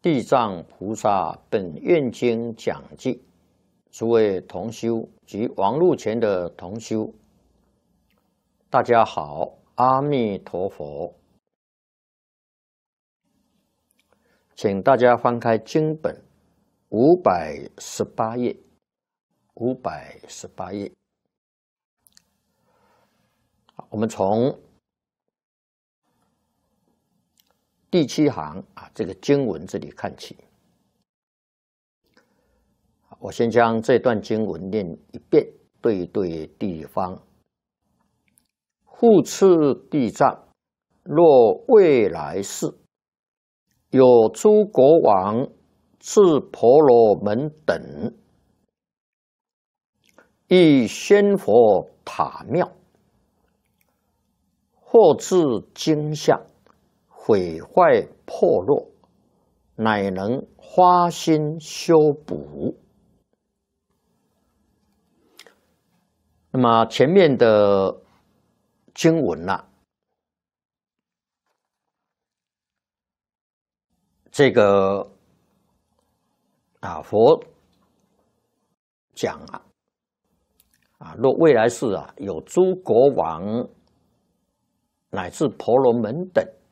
地藏菩萨本愿经讲记，诸位同修及网络前的同修，大家好，阿弥陀佛。请大家翻开经本518页，518页。我们从第7行这个经文这里看起。我先将这段经文念一遍，对地方。复次地藏，若未来世，有诸国王至婆罗门等，亦仙佛塔庙，或至经相，毁坏破落，乃能发心修补。那么前面的经文这个佛讲若未来世有诸国王乃至婆罗门等